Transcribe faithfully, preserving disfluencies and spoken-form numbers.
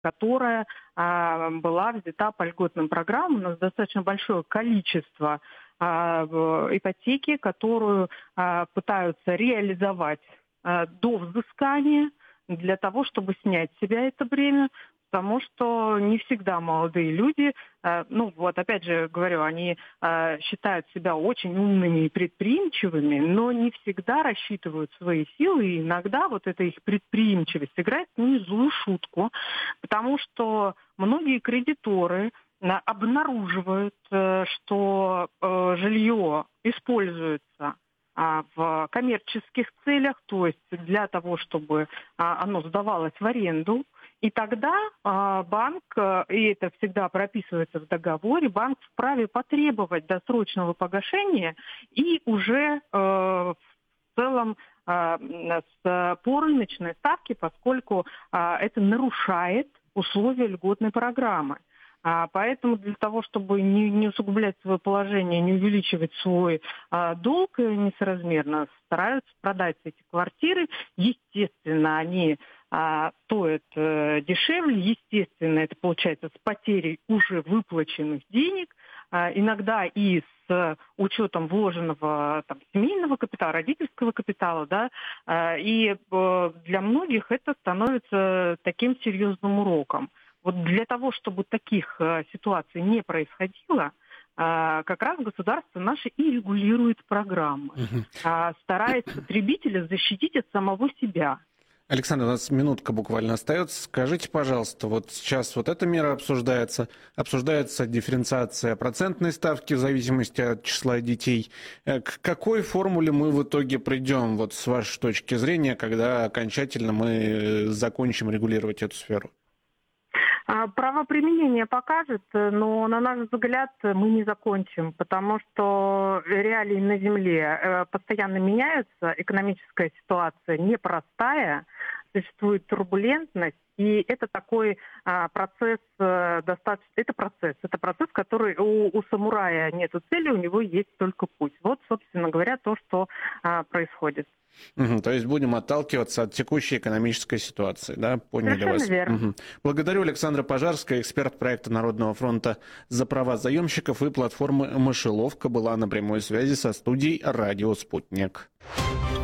которая а, была взята по льготным программам. У нас достаточно большое количество а, ипотеки, которую а, пытаются реализовать а, до взыскания для того, чтобы снять с себя это бремя. Потому что не всегда молодые люди, ну вот опять же говорю, они считают себя очень умными и предприимчивыми, но не всегда рассчитывают свои силы, и иногда вот эта их предприимчивость играет не злую шутку, потому что многие кредиторы обнаруживают, что жилье используется в коммерческих целях, то есть для того, чтобы оно сдавалось в аренду. И тогда э, банк, э, и это всегда прописывается в договоре, банк вправе потребовать досрочного погашения и уже э, в целом э, с, по рыночной ставке, поскольку э, это нарушает условия льготной программы. А, поэтому для того, чтобы не, не усугублять свое положение, не увеличивать свой а, долг несоразмерно, стараются продать эти квартиры. Естественно, они а, стоят а, дешевле, естественно, это получается с потерей уже выплаченных денег, а, иногда и с учетом вложенного там, семейного капитала, родительского капитала, да, а, и а, для многих это становится таким серьезным уроком. Вот для того, чтобы таких э, ситуаций не происходило, э, как раз государство наше и регулирует программы, угу. э, стараясь потребителя защитить от самого себя. Александр, у нас минутка буквально остается. Скажите, пожалуйста, вот сейчас вот эта мера обсуждается, обсуждается дифференциация процентной ставки в зависимости от числа детей. К какой формуле мы в итоге придем, вот с вашей точки зрения, когда окончательно мы закончим регулировать эту сферу? Правоприменение покажет, но, на наш взгляд, мы не закончим, потому что реалии на Земле постоянно меняются, экономическая ситуация непростая, существует турбулентность, и это такой а, процесс достаточно... Это процесс, это процесс, который у, у самурая нету цели, у него есть только путь. Вот, собственно говоря, то, что а, происходит. Угу, то есть будем отталкиваться от текущей экономической ситуации, да? Поняли Совершенно вас. Верно. Угу. Благодарю. Александра Пожарская, эксперт проекта Народного фронта за права заемщиков и платформы «Мышеловка» была на прямой связи со студией «Радио Спутник».